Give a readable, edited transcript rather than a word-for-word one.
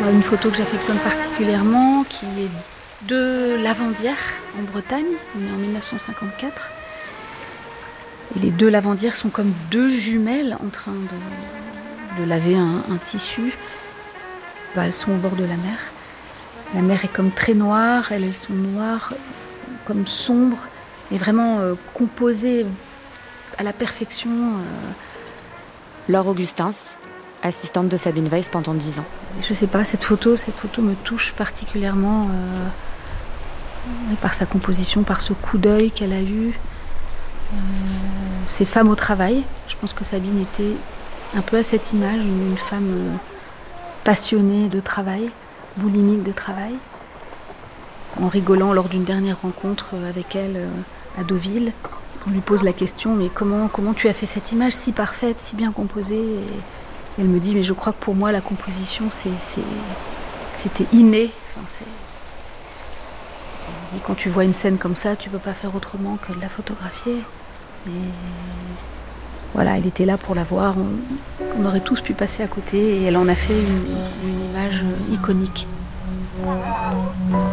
Une photo que j'affectionne particulièrement, qui est de Lavandière, en Bretagne. On est en 1954. Et les deux lavandières sont comme deux jumelles en train de laver un tissu. Elles sont au bord de la mer. La mer est comme très noire, elles sont noires, comme sombres, et vraiment composées à la perfection. Laure Augustins, assistante de Sabine Weiss pendant 10 ans. Je sais pas, cette photo me touche particulièrement par sa composition, par ce coup d'œil qu'elle a eu. Ces femmes au travail, je pense que Sabine était un peu à cette image, une femme passionnée de travail, boulimique de travail. En rigolant lors d'une dernière rencontre avec elle à Deauville, on lui pose la question, mais comment tu as fait cette image si parfaite, si bien composée? Et elle me dit, mais je crois que pour moi la composition c'était inné. Elle me dit, quand tu vois une scène comme ça, tu ne peux pas faire autrement que de la photographier. Et voilà, elle était là pour la voir. On aurait tous pu passer à côté et elle en a fait une image iconique.